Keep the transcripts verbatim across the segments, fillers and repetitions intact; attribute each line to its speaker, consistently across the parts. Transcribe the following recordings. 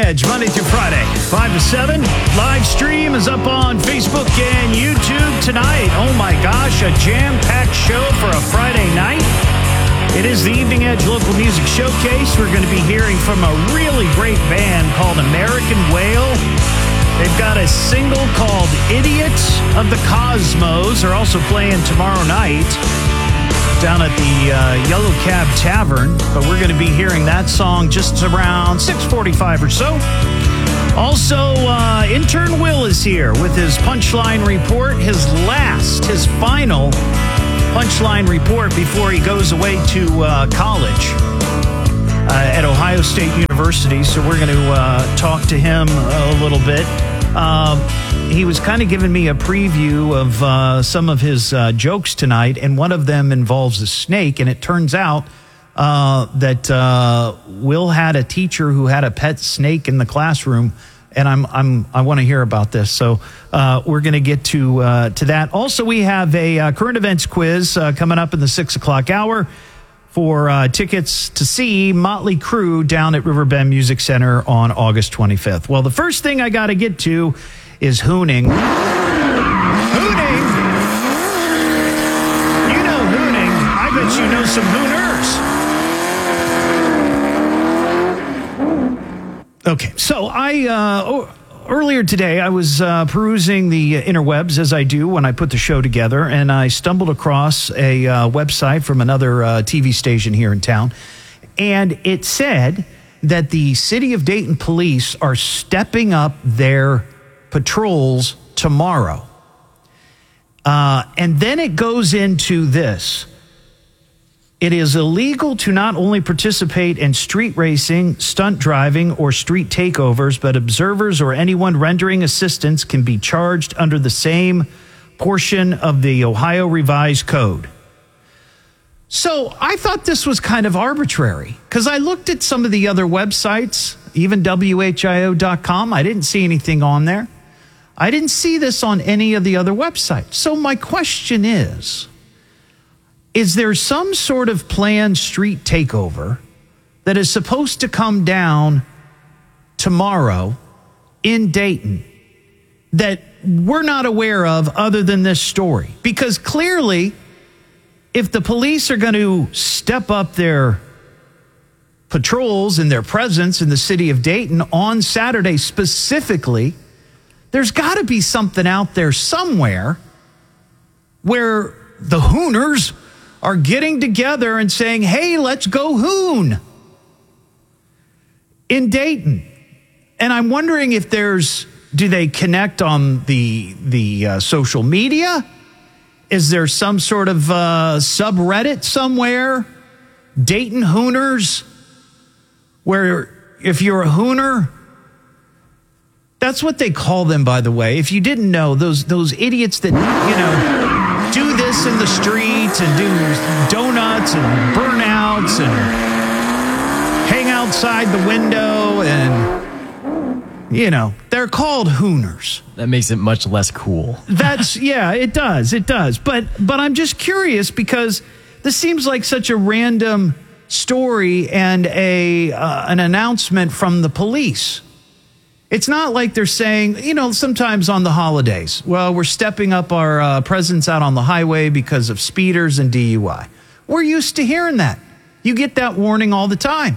Speaker 1: Edge, Monday through Friday, five to seven. Live stream is up on Facebook and YouTube tonight. Oh my gosh, a jam-packed show for a Friday night. It is the Evening Edge Local Music Showcase. We're going to be hearing from a really great band called American Whale. They've got a single called Idiots of the Cosmos. They're also playing tomorrow night down at the uh, Yellow Cab Tavern, but we're going to be hearing that song just around six forty-five or so. Also, uh, intern Will is here with his Punchline Report, his last, his final Punchline Report before he goes away to uh, college uh, at Ohio State University. So we're going to uh, talk to him a little bit. Um, he was kind of giving me a preview of uh, some of his uh, jokes tonight, and one of them involves a snake, and it turns out uh, that uh, Will had a teacher who had a pet snake in the classroom, and I'm I'm I want to hear about this. So uh, we're going to get to uh, to that. Also, we have a uh, current events quiz uh, coming up in the six o'clock hour for uh, tickets to see Motley Crue down at Riverbend Music Center on August twenty-fifth. Well, the first thing I got to get to is hooning. Hooning? You know hooning. I bet you know some hooners. Okay, so I, uh, oh, earlier today, I was uh, perusing the interwebs, as I do when I put the show together, and I stumbled across a uh, website from another uh, T V station here in town, and it said that the City of Dayton police are stepping up their patrols tomorrow. Uh, and then it goes into this. It is illegal to not only participate in street racing, stunt driving, or street takeovers, but observers or anyone rendering assistance can be charged under the same portion of the Ohio Revised Code. So I thought this was kind of arbitrary, because I looked at some of the other websites, even W H I O dot com. I didn't see anything on there. I didn't see this on any of the other websites. So my question is, is there some sort of planned street takeover that is supposed to come down tomorrow in Dayton that we're not aware of other than this story? Because clearly, if the police are going to step up their patrols and their presence in the city of Dayton on Saturday specifically, there's got to be something out there somewhere where the hooners are getting together and saying, hey, let's go hoon in Dayton. And I'm wondering if there's, do they connect on the, the uh, social media? Is there some sort of uh, subreddit somewhere? Dayton Hooners, where if you're a hooner, that's what they call them, by the way. If you didn't know, those those idiots that, you know, do this in the streets and do donuts and burnouts and hang outside the window and, you know, they're called hooners.
Speaker 2: That makes it much less cool.
Speaker 1: That's, yeah, it does. It does. But but I'm just curious because this seems like such a random story and a uh, an announcement from the police. It's not like they're saying, you know, sometimes on the holidays, well, we're stepping up our uh, presence out on the highway because of speeders and D U I. We're used to hearing that. You get that warning all the time.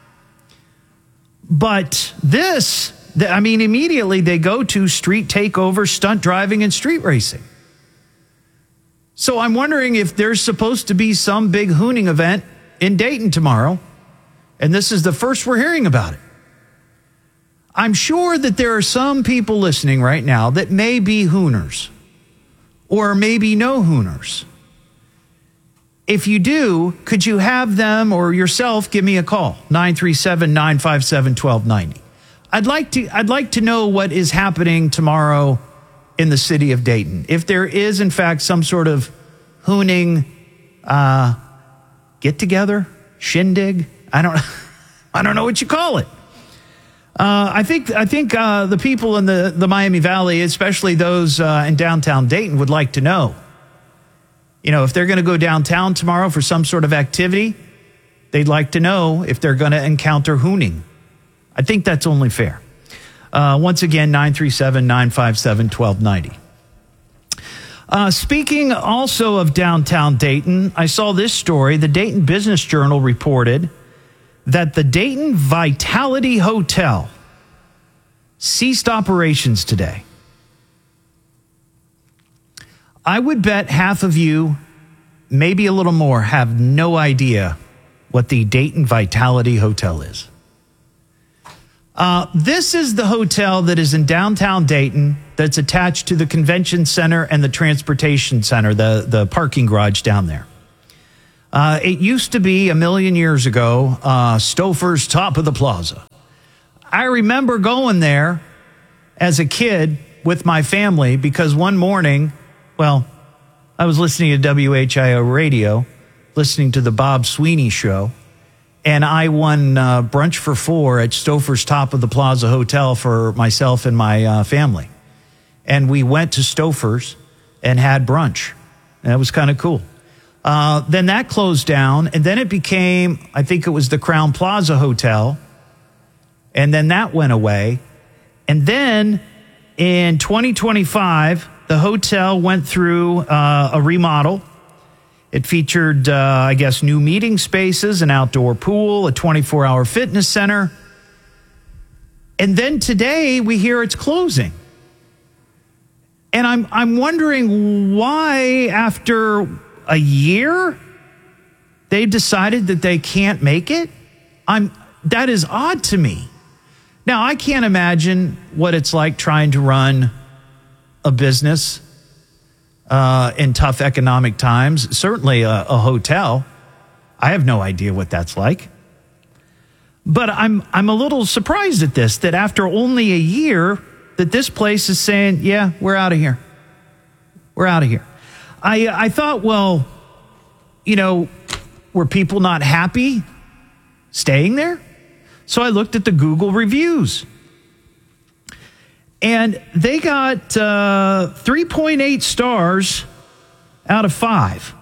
Speaker 1: But this, I mean, immediately they go to street takeover, stunt driving, and street racing. So I'm wondering if there's supposed to be some big hooning event in Dayton tomorrow, and this is the first we're hearing about it. I'm sure that there are some people listening right now that may be hooners or maybe no hooners. If you do, could you have them or yourself give me a call, nine three seven, nine five seven, one two nine zero. I'd like to I'd like to know what is happening tomorrow in the city of Dayton. If there is, in fact, some sort of hooning uh, get-together, shindig, I don't I don't know what you call it. Uh, I think I think uh, the people in the, the Miami Valley, especially those uh, in downtown Dayton, would like to know. You know, if they're going to go downtown tomorrow for some sort of activity, they'd like to know if they're going to encounter hooning. I think that's only fair. Uh, once again, nine three seven, nine five seven, one two nine zero. Uh, speaking also of downtown Dayton, I saw this story. The Dayton Business Journal reported that the Dayton Vitality Hotel ceased operations today. I would bet half of you, maybe a little more, have no idea what the Dayton Vitality Hotel is. Uh, this is the hotel that is in downtown Dayton that's attached to the convention center and the transportation center, the, the parking garage down there. Uh, it used to be a million years ago, uh, Stouffer's Top of the Plaza. I remember going there as a kid with my family because one morning, well, I was listening to W H I O radio, listening to the Bob Sweeney show, and I won uh, brunch for four at Stouffer's Top of the Plaza Hotel for myself and my uh, family. And we went to Stouffer's and had brunch. And that was kind of cool. Uh, then that closed down, and then it became, I think it was the Crown Plaza Hotel, and then that went away. And then in twenty twenty-five, the hotel went through uh, a remodel. It featured, uh, I guess, new meeting spaces, an outdoor pool, a twenty-four hour fitness center. And then today we hear it's closing. And I'm I'm wondering why, after a year, they decided that they can't make it. I'm that is odd to me. Now, I can't imagine what it's like trying to run a business Uh, in tough economic times, certainly a, a hotel. I have no idea what that's like. But I'm I'm a little surprised at this, that after only a year, that this place is saying, yeah, we're out of here. We're out of here. I I thought, well, you know, were people not happy staying there? So I looked at the Google reviews. And they got uh, three point eight stars out of five.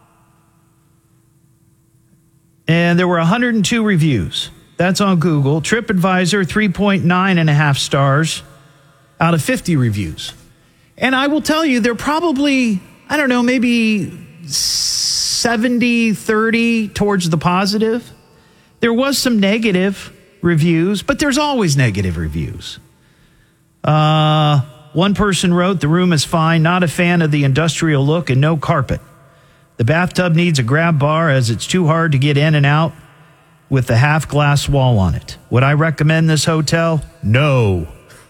Speaker 1: And there were one hundred two reviews. That's on Google. TripAdvisor, three point nine and a half stars out of fifty reviews. And I will tell you, they're probably, I don't know, maybe seventy thirty towards the positive. There was some negative reviews, but there's always negative reviews. Uh, one person wrote, the room is fine, not a fan of the industrial look and no carpet. The bathtub needs a grab bar as it's too hard to get in and out with the half glass wall on it. Would I recommend this hotel? No.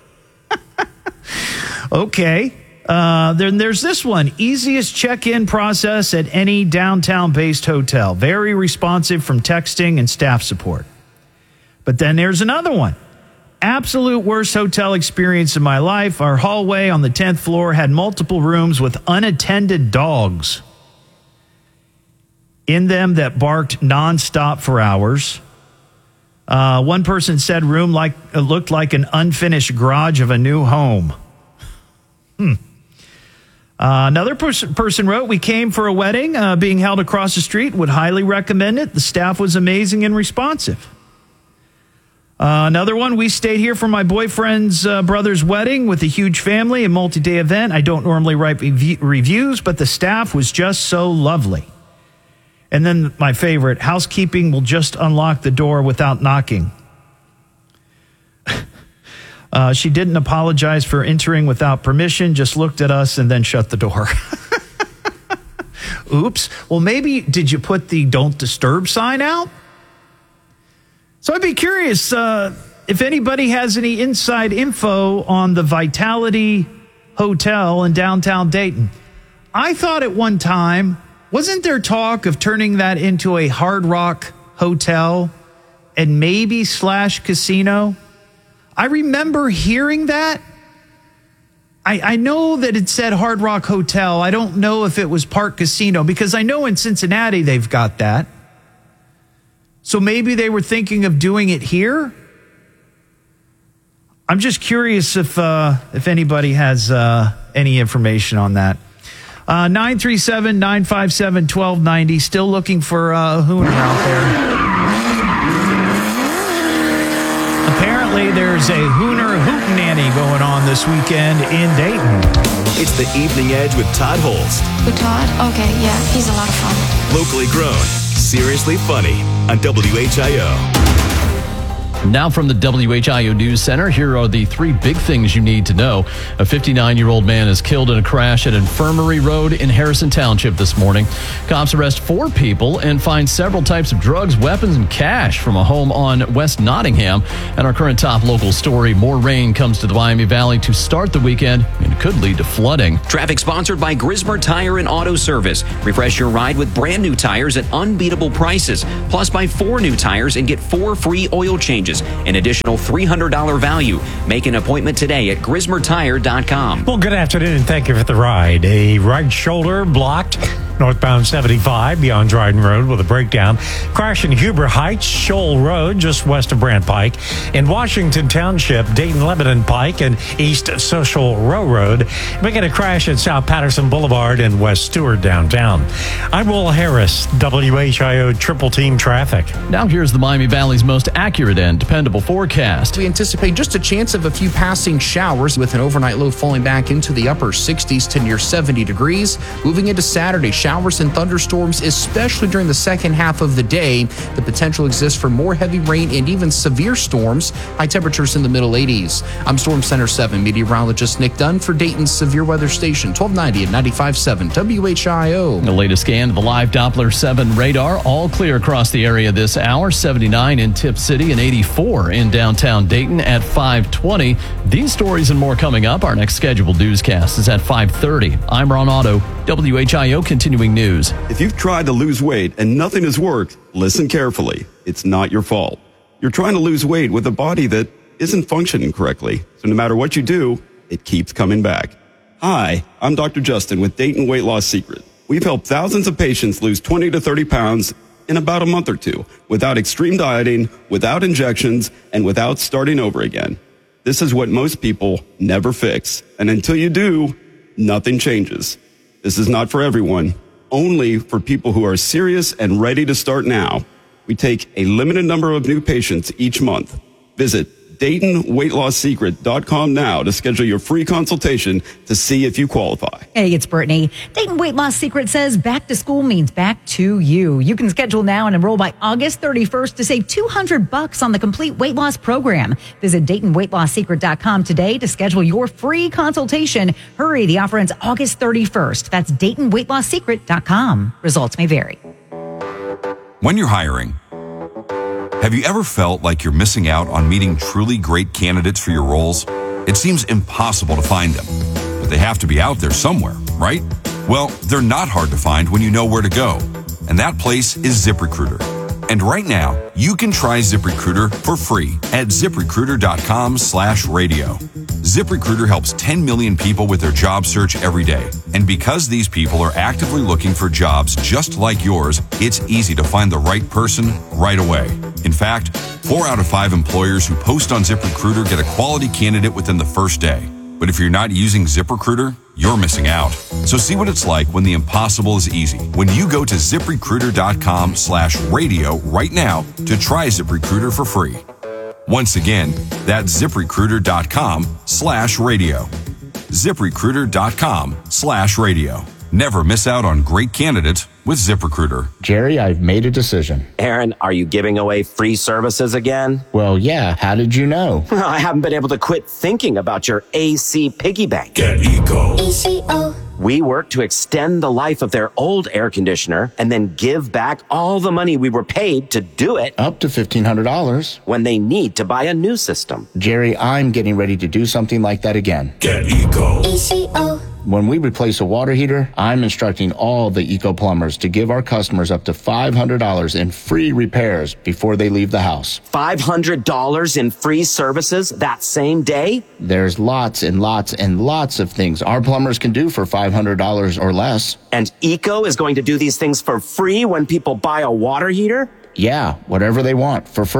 Speaker 1: Okay. Uh, then there's this one. Easiest check-in process at any downtown-based hotel. Very responsive from texting and staff support. But then there's another one. Absolute worst hotel experience in my life. Our hallway on the tenth floor had multiple rooms with unattended dogs in them that barked nonstop for hours. Uh, one person said room like it looked like an unfinished garage of a new home. Hmm. Uh, another pers- person wrote, we came for a wedding uh, being held across the street. Would highly recommend it. The staff was amazing and responsive. Uh, another one, we stayed here for my boyfriend's uh, brother's wedding with a huge family, a multi-day event. I don't normally write rev- reviews, but the staff was just so lovely. And then my favorite, housekeeping will just unlock the door without knocking. uh, she didn't apologize for entering without permission, just looked at us and then shut the door. Oops. Well, maybe, did you put the don't disturb sign out? So I'd be curious uh, if anybody has any inside info on the Vitality Hotel in downtown Dayton. I thought at one time, wasn't there talk of turning that into a Hard Rock Hotel and maybe slash casino? I remember hearing that. I, I know that it said Hard Rock Hotel. I don't know if it was Park Casino, because I know in Cincinnati they've got that. So maybe they were thinking of doing it here. I'm just curious if uh, if anybody has uh, any information on that. Uh, nine three seven, nine five seven, one two nine zero. Still looking for uh, a hooner out there. Apparently. apparently there's a Hooner Hootenanny going on this weekend in Dayton.
Speaker 3: It's the Evening Edge with Todd Holst.
Speaker 4: With Todd? Okay, yeah, he's a lot of fun.
Speaker 3: Locally grown, seriously funny on W H I O.
Speaker 2: Now from the W H I O News Center, here are the three big things you need to know. A fifty-nine-year-old man is killed in a crash at Infirmary Road in Harrison Township this morning. Cops arrest four people and find several types of drugs, weapons, and cash from a home on West Nottingham. And our current top local story, more rain comes to the Miami Valley to start the weekend and it could lead to flooding.
Speaker 5: Traffic sponsored by Grismer Tire and Auto Service. Refresh your ride with brand new tires at unbeatable prices. Plus, buy four new tires and get four free oil changes. An additional three hundred dollars value. Make an appointment today at grismer tire dot com.
Speaker 6: Well, good afternoon and thank you for the ride. A right shoulder blocked northbound seventy-five beyond Dryden Road with a breakdown. Crash in Huber Heights, Shoal Road, just west of Brant Pike. In Washington Township, Dayton Lebanon Pike and East Social Row Road. We get a crash at South Patterson Boulevard and West Stewart downtown. I'm Will Harris, W H I O Triple Team Traffic.
Speaker 2: Now here's the Miami Valley's most accurate and dependable forecast.
Speaker 7: We anticipate just a chance of a few passing showers with an overnight low falling back into the upper sixties to near seventy degrees. Moving into Saturday, showers and thunderstorms, especially during the second half of the day. The potential exists for more heavy rain and even severe storms. High temperatures in the middle eighties. I'm Storm Center seven meteorologist Nick Dunn for Dayton's Severe Weather Station, twelve ninety and ninety-five point seven W H I O.
Speaker 2: The latest scan of the live Doppler seven radar, all clear across the area this hour. seventy-nine in Tip City and eighty-four in downtown Dayton at five twenty. These stories and more coming up. Our next scheduled newscast is at five thirty. I'm Ron Otto, W H I O Continuing News.
Speaker 8: If you've tried to lose weight and nothing has worked, listen carefully. It's not your fault. You're trying to lose weight with a body that isn't functioning correctly. So no matter what you do, it keeps coming back. Hi, I'm Doctor Justin with Dayton Weight Loss Secret. We've helped thousands of patients lose twenty to thirty pounds in about a month or two without extreme dieting, without injections, and without starting over again. This is what most people never fix. And until you do, nothing changes. This is not for everyone, only for people who are serious and ready to start now. We take a limited number of new patients each month. Visit Dayton Weight Loss Secret dot com now to schedule your free consultation to see if you qualify.
Speaker 9: Hey, it's Brittany. Dayton Weight Loss Secret says back to school means back to you. You can schedule now and enroll by August thirty-first to save two hundred bucks on the complete weight loss program. Visit Dayton Weight Loss Secret dot com today to schedule your free consultation. Hurry, the offer ends August thirty-first. That's Dayton Weight Loss Secret dot com. Results may vary.
Speaker 10: When you're hiring, have you ever felt like you're missing out on meeting truly great candidates for your roles? It seems impossible to find them, but they have to be out there somewhere, right? Well, they're not hard to find when you know where to go, and that place is ZipRecruiter. And right now, you can try ZipRecruiter for free at ZipRecruiter dot com slash radio. ZipRecruiter helps ten million people with their job search every day. And because these people are actively looking for jobs just like yours, it's easy to find the right person right away. In fact, four out of five employers who post on ZipRecruiter get a quality candidate within the first day. But if you're not using ZipRecruiter, you're missing out. So see what it's like when the impossible is easy. When you go to ZipRecruiter dot com slash radio right now to try ZipRecruiter for free. Once again, that's ZipRecruiter dot com slash radio. ZipRecruiter dot com slash radio. Never miss out on great candidates with ZipRecruiter.
Speaker 11: Jerry, I've made a decision.
Speaker 12: Aaron, are you giving away free services again?
Speaker 11: Well, yeah. How did you know?
Speaker 12: I haven't been able to quit thinking about your A C piggy bank.
Speaker 10: Get Eco.
Speaker 4: E C O.
Speaker 12: We work to extend the life of their old air conditioner and then give back all the money we were paid to do it.
Speaker 11: Up to fifteen hundred dollars.
Speaker 12: When they need to buy a new system.
Speaker 11: Jerry, I'm getting ready to do something like that again.
Speaker 10: Get Eco.
Speaker 4: E C O.
Speaker 11: When we replace a water heater, I'm instructing all the Eco plumbers to give our customers up to five hundred dollars in free repairs before they leave the house.
Speaker 12: five hundred dollars in free services that same day?
Speaker 11: There's lots and lots and lots of things our plumbers can do for five hundred dollars or less.
Speaker 12: And Eco is going to do these things for free when people buy a water heater?
Speaker 11: Yeah, whatever they want for free.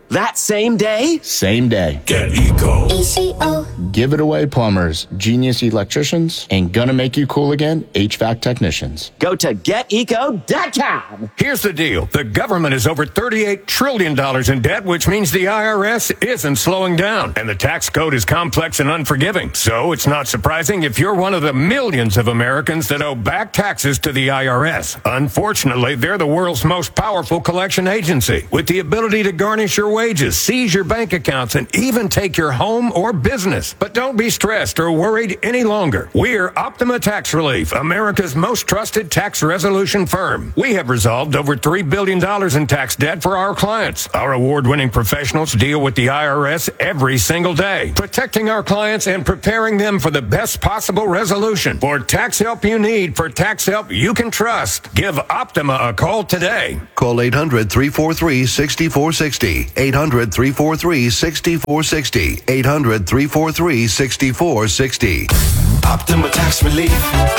Speaker 12: That same day?
Speaker 11: Same day.
Speaker 3: Get Eco.
Speaker 4: E C O.
Speaker 11: Give it away plumbers, genius electricians, and gonna make you cool again, H V A C technicians.
Speaker 12: Go to get eco dot com.
Speaker 13: Here's the deal. The government is over thirty-eight trillion dollars in debt, which means the I R S isn't slowing down. And the tax code is complex and unforgiving. So it's not surprising if you're one of the millions of Americans that owe back taxes to the I R S. Unfortunately, they're the world's most powerful collection agency, with the ability to garnish your wages, seize your bank accounts, and even take your home or business. But don't be stressed or worried any longer. We're Optima Tax Relief, America's most trusted tax resolution firm. We have resolved over three billion dollars in tax debt for our clients. Our award-winning professionals deal with the I R S every single day, protecting our clients and preparing them for the best possible resolution. For tax help you need, for tax help you can trust, give Optima a call today.
Speaker 14: Call eight hundred, three four three, six four six zero. eight hundred, three four three, six four six zero. eight hundred, three four three, six four six zero.
Speaker 3: Optima Tax Relief.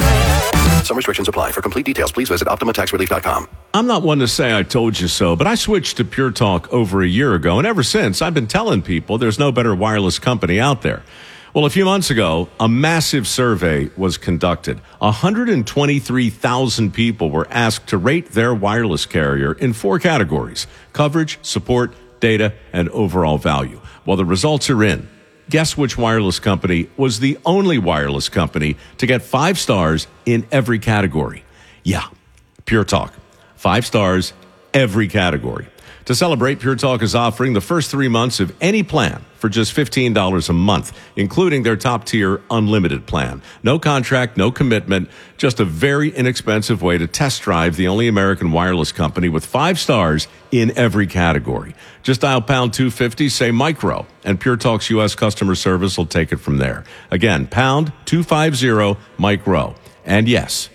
Speaker 14: Some restrictions apply. For complete details, please visit optima tax relief dot com.
Speaker 15: I'm not one to say I told you so, but I switched to Pure Talk over a year ago, and ever since, I've been telling people there's no better wireless company out there. Well, a few months ago, a massive survey was conducted. one hundred twenty-three thousand people were asked to rate their wireless carrier in four categories: coverage, support, data, and overall value. Well, the results are in. Guess which wireless company was the only wireless company to get five stars in every category? Yeah, Pure Talk. Five stars, every category. To celebrate, Pure Talk is offering the first three months of any plan for just fifteen dollars a month, including their top-tier unlimited plan. No contract, no commitment, just a very inexpensive way to test drive the only American wireless company with five stars in every category. Just dial pound two fifty, say micro, and Pure Talk's U S customer service will take it from there. Again, pound two fifty, micro. And yes,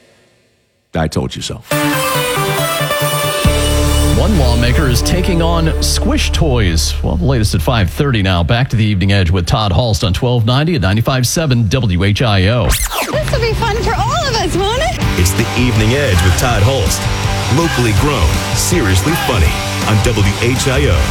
Speaker 15: I told you so.
Speaker 2: One lawmaker is taking on squish toys. Well, the latest at five thirty now. Back to the Evening Edge with Todd Halst on twelve ninety at ninety-five point seven W H I O.
Speaker 16: This will be fun for all of us, won't it?
Speaker 3: It's the Evening Edge with Todd Holst. Locally grown, seriously funny on W H I O.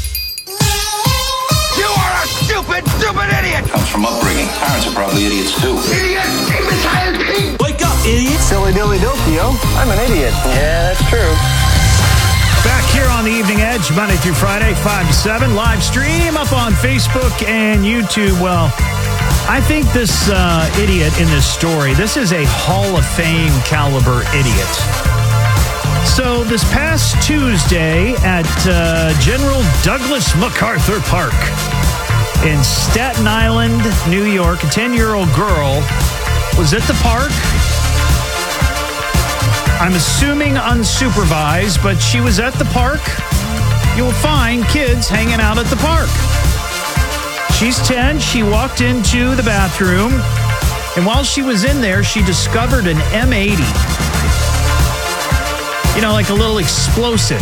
Speaker 17: You are a stupid, stupid idiot!
Speaker 18: Comes from upbringing. Parents are probably idiots too.
Speaker 17: Idiot! Imbecile!
Speaker 18: Wake up, idiot!
Speaker 19: Silly dilly dilly, I'm an idiot. Yeah, that's true.
Speaker 1: Back here on the Evening Edge, Monday through Friday, five to seven. Live stream up on Facebook and YouTube. Well, I think this uh, idiot in this story, this is a Hall of Fame caliber idiot. So this past Tuesday at uh, General Douglas MacArthur Park in Staten Island, New York, a ten-year-old girl was at the park. I'm assuming unsupervised, but she was at the park. You'll find kids hanging out at the park. She's ten. She walked into the bathroom, and while she was in there, she discovered an M eighty. You know, like a little explosive.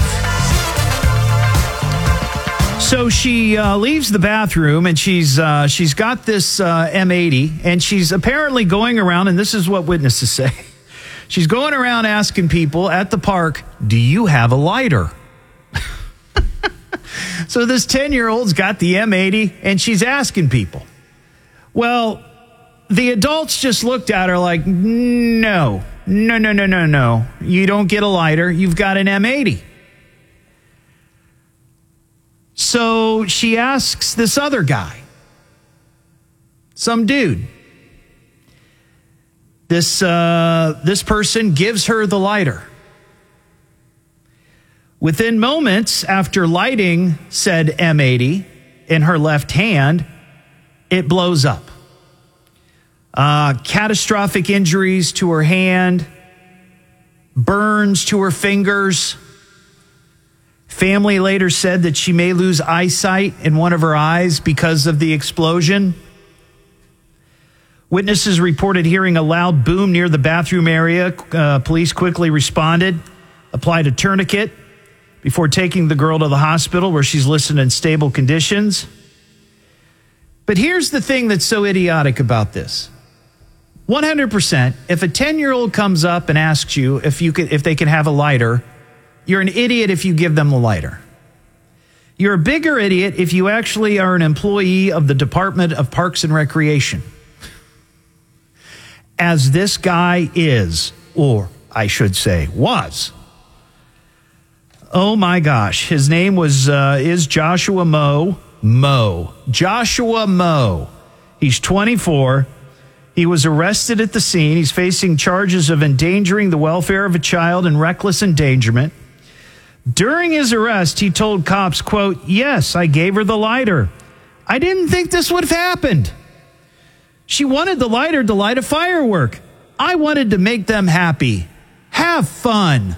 Speaker 1: So she uh, leaves the bathroom, and she's uh, she's got this uh, M eighty, and she's apparently going around, and this is what witnesses say. She's going around asking people at the park, do you have a lighter? So this ten-year-old's got the M eighty, and she's asking people. Well, the adults just looked at her like, no, no, no, no, no, no. You don't get a lighter. You've got an M eighty. So she asks this other guy, some dude. This uh, this person gives her the lighter. Within moments after lighting said M eighty in her left hand, it blows up. Uh, catastrophic injuries to her hand, burns to her fingers. Family later said that she may lose eyesight in one of her eyes because of the explosion. Witnesses reported hearing a loud boom near the bathroom area. Uh, police quickly responded, applied a tourniquet before taking the girl to the hospital where she's listed in stable conditions. But here's the thing that's so idiotic about this. one hundred percent, if a ten-year-old comes up and asks you if you could, if they can have a lighter, you're an idiot if you give them the lighter. You're a bigger idiot if you actually are an employee of the Department of Parks and Recreation, as this guy is, or I should say was. Oh my gosh. His name was, uh, is Joshua Moe. Moe. Joshua Moe. He's twenty-four. He was arrested at the scene. He's facing charges of endangering the welfare of a child and reckless endangerment. During his arrest, he told cops, quote, "Yes, I gave her the lighter. I didn't think this would have happened. She wanted the lighter to light a firework. I wanted to make them happy. Have fun."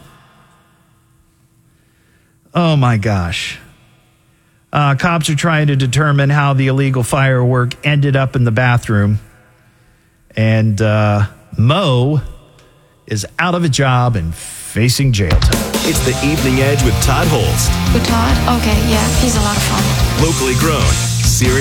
Speaker 1: Oh, my gosh. Uh, cops are trying to determine how the illegal firework ended up in the bathroom. And uh, Moe is out of a job and facing jail time.
Speaker 3: It's the Evening Edge with Todd Holst.
Speaker 4: With Todd? Okay, yeah, he's a lot of fun.
Speaker 3: Locally grown,